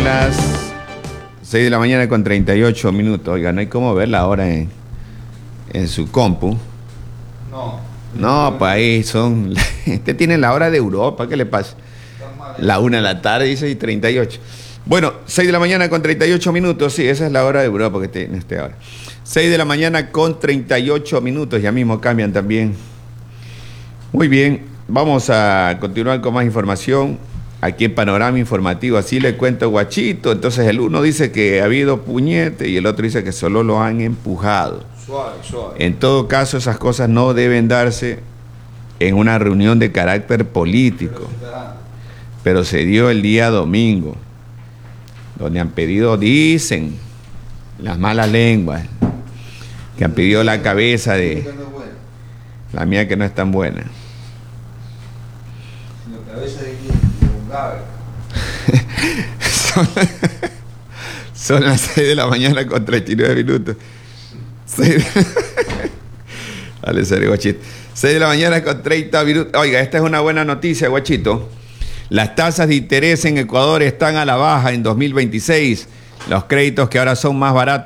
Son las 6 de la mañana con 38 minutos. Oiga, no hay cómo ver la hora en su compu. No, pues ahí son... Este tiene la hora de Europa, ¿qué le pasa? La 1 de la tarde, dice, y 38. Bueno, 6 de la mañana con 38 minutos. Sí, esa es la hora de Europa que tiene ahora. 6 de la mañana con 38 minutos. Ya mismo cambian también. Muy bien, vamos a continuar con más información. Aquí en Panorama Informativo, así le cuento Guachito. Entonces el uno dice que ha habido puñete y el otro dice que solo lo han empujado. Suave. En todo caso, esas cosas no deben darse en una reunión de carácter político. Pero se dio el día domingo, donde han pedido, dicen las malas lenguas, que han pedido la cabeza de la mía, que no es tan buena. La cabeza de Son las 6 de la mañana con 39 minutos. Dale, serio, Guachito. 6 de la mañana con 30 minutos. Oiga, esta es una buena noticia, Guachito. Las tasas de interés en Ecuador están a la baja en 2026. Los créditos que ahora son más baratos